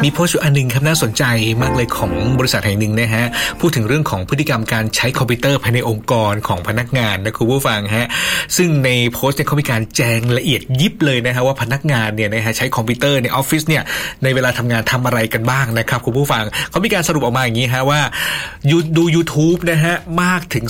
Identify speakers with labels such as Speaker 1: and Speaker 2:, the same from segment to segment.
Speaker 1: มีโพสต์อยู่อันนึงครับน่าสนใจมากเลยของบริษัทแห่งหนึ่งนะฮะพูดถึงเรื่องของพฤติกรรมการใช้คอมพิวเตอร์ภายในองค์กรของพนักงานนะคุณผู้ฟังฮะซึ่งในโพสต์เนี่ยเขามีการแจงละเอียดยิบเลยนะฮะว่าพนักงานเนี่ยนะฮะใช้คอมพิวเตอร์ในออฟฟิศเนี่ยในเวลาทำงานทำอะไรกันบ้างนะครับคุณผู้ฟังเขามีการสรุปออกมาอย่างนี้ฮะว่าดู YouTube นะฮะมากถึง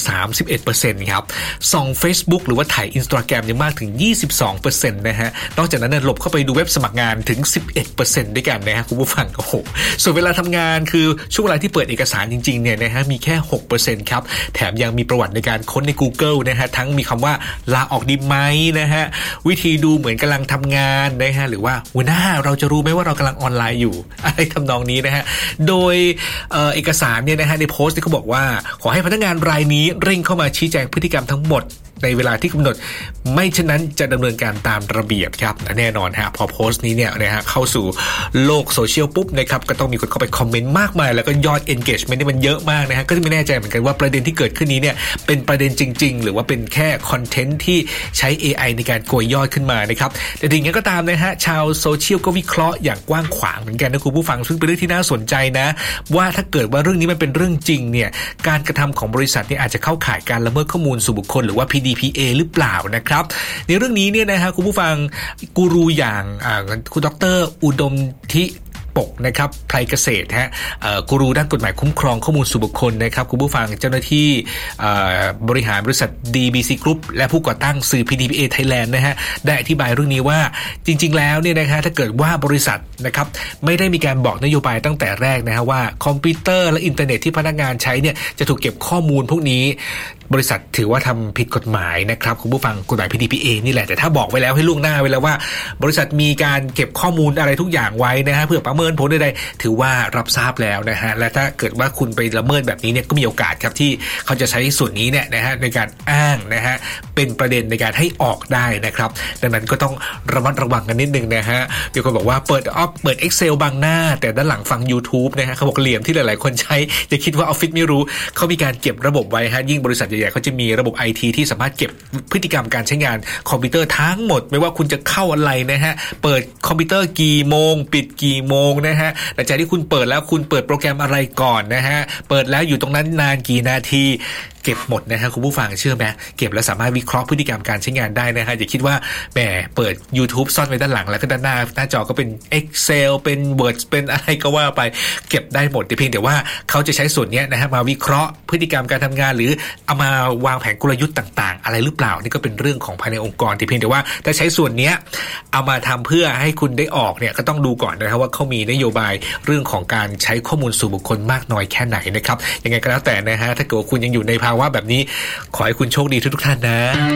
Speaker 1: 31% ครับส่อง Facebook หรือว่าถ่าย Instagram เนี่ยมากถึง 22% นะฮะนอกจากนั้นหลบเข้าไปดูเว็บสมัครงานถึง 11% ด้วยกันนะฮะคุณผู้ฟังโอ้โหส่วนเวลาทำงานคือช่วงเวลาที่เปิดเอกสารจริงๆเนี่ยนะฮะมีแค่ 6% ครับแถมยังมีประวัติในการค้นใน Google นะฮะทั้งมีคำว่าลาออกดีไหมนะฮะวิธีดูเหมือนกำลังทำงานนะฮะหรือว่าหัวหน้าเราจะรู้ไหมว่าเรากำลังออนไลน์อยู่อะไรทำนองนี้นะฮะโดยเอกสารเนี่ยนะฮะในโพสต์ที่เขาบอกว่าขอให้พนักงานรายนี้เร่งเข้ามาชี้แจงพฤติกรรมทั้งหมดในเวลาที่กำหนดไม่เช่นนั้นจะดำเนินการตามระเบียบครับแน่นอนฮะพอโพสต์นี้เนี่ยนะฮะเข้าสู่โลกโซเชียลปุ๊บนะครับก็ต้องมีคนเข้าไปคอมเมนต์มากมายแล้วก็ยอด engagement นี่มันเยอะมากนะฮะก็ไม่แน่ใจเหมือนกันว่าประเด็นที่เกิดขึ้นนี้เนี่ยเป็นประเด็นจริงๆหรือว่าเป็นแค่คอนเทนต์ที่ใช้ AI ในการโกยยอดขึ้นมานะครับแต่ถึงอย่างนั้นก็ตามนะฮะชาวโซเชียลก็วิเคราะห์อย่างกว้างขวางเหมือนกันนะคุณผู้ฟังซึ่งเป็นเรื่องที่น่าสนใจนะว่าถ้าเกิดว่าเรื่องนี้มันเป็นเรื่องจริงเนี่ยการกระทำของบริษัทเนี่ยอาจจะเข้าข่ายการละเมิดข้อมูลส่วนบุคคลหรือว่า PDPA หรือเปล่านะครับในเรื่องนี้เนี่ยนะฮะคุณผู้ฟังกูรูอย่างคุณดร.อุดมทิปกนะครับไพรเกษตรฮะกูรูด้านกฎหมายคุ้มครองข้อมูลส่วนบุคคลนะครับคุณผู้ฟังเจ้าหน้าที่บริหารบริษัท DBC Group และผู้ก่อตั้งสื่อ PDPA Thailand นะฮะได้อธิบายเรื่องนี้ว่าจริงๆแล้วเนี่ยนะฮะถ้าเกิดว่าบริษัทนะครับไม่ได้มีการบอกนโยบายตั้งแต่แรกนะฮะว่าคอมพิวเตอร์และอินเทอร์เน็ตที่พนักงานใช้เนี่ยจะถูกเก็บข้อมูลพวกนี้บริษัทถือว่าทำผิดกฎหมายนะครับคุณผู้ฟังกฎหมาย PDPA นี่แหละแต่ถ้าบอกไว้แล้วให้ล่วงหน้าไว้แล้วว่าบริษัทมีการเก็บข้อมูลอะไรทุกอย่างไว้นะฮะเพื่อประเมินผลใดๆถือว่ารับทราบแล้วนะฮะและถ้าเกิดว่าคุณไปละเมิดแบบนี้เนี่ยก็มีโอกาสครับที่เขาจะใช้ส่วนนี้เนี่ยนะฮะในการอ้างนะฮะเป็นประเด็นในการให้ออกได้นะครับดังนั้นก็ต้องระมัดระวังกันนิดนึงนะฮะมีคนบอกว่าเปิด Excel บางหน้าแต่ด้านหลังฟัง YouTube นะฮะเขาบอกเหลี่ยมที่หลายๆคนใช้จะคิดว่าออฟฟิศไม่รู้เขามีการเก็บระบบไว้ฮะยิ่งบริษัทใหญ่ๆเขาจะมีระบบ IT ที่สามารถเก็บพฤติกรรมการใช้งานคอมพิวเตอร์ทั้งหมดไม่ว่าคุณจะเข้าอะไรนะฮะเปิดคอมพิวเตอร์กี่โมงปิดกี่โมงนะฮะหลังจากที่คุณเปิดแล้วคุณเปิดโปรแกรมอะไรก่อนนะฮะเปิดแล้วอยู่ตรงนั้นนานกี่นาทีเก็บหมดนะฮะคุณผู้ฟังเชื่อไหมเก็บแล้วสามารถวิเคราะห์พฤติกรรมการใช้งานได้นะฮะอย่าคิดว่าแหมเปิด YouTube ซ่อนไว้ด้านหลังแล้วก็ด้านหน้าจอก็เป็น Excel เป็น Word เป็นอะไรก็ว่าไปเก็บได้หมดแต่เพียงแต่ว่าเขาจะใช้ส่วนนี้นะฮะมาวิเคราะห์พฤติกรรมการทำงานหรือเอามาวางแผนกลยุทธ์ต่างๆอะไรหรือเปล่านี่ก็เป็นเรื่องของภายในองค์กรแต่เพียงแต่ว่าถ้าใช้ส่วนนี้เอามาทำเพื่อให้คุณได้ออกเนี่ยก็ต้องดูก่อนนะครับว่าเขามีนโยบายเรื่องของการใช้ข้อมูลส่วนบุคคลมากน้อยแค่ไหนนะครับยังไงก็แล้วแต่นะฮะถ้าเกิดว่าคุณยังอยู่ในภาวะแบบนี้ขอให้คุณโชคดีทุกท่านนะ